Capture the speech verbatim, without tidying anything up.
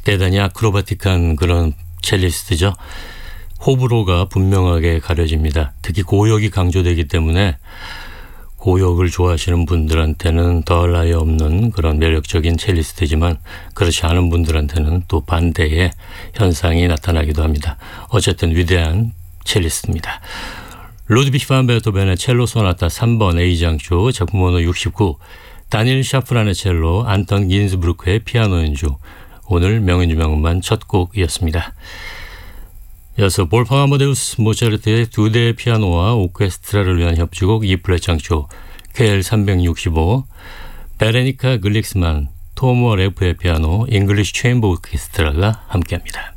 대단히 아크로바틱한 그런 첼리스트죠. 호불호가 분명하게 가려집니다. 특히 고역이 강조되기 때문에 고역을 좋아하시는 분들한테는 더할 나위 없는 그런 매력적인 첼리스트지만 그렇지 않은 분들한테는 또 반대의 현상이 나타나기도 합니다. 어쨌든 위대한 첼리스트입니다. 루드비히 반 베토벤의 첼로 소나타 삼 번 A장조 작품 번호 육십구, 다니엘 샤프란의 첼로, 안턴 긴즈부르크의 피아노 연주, 오늘 명연주명음반 첫 곡이었습니다. 이어서 볼팡 아마데우스 모차르트의 두 대의 피아노와 오케스트라를 위한 협주곡 이 플랫 장조 케이엘 삼백육십오, 베레니카 글릭스만, 톰 워레프의 피아노, 잉글리시 체인버 오케스트라가 함께합니다.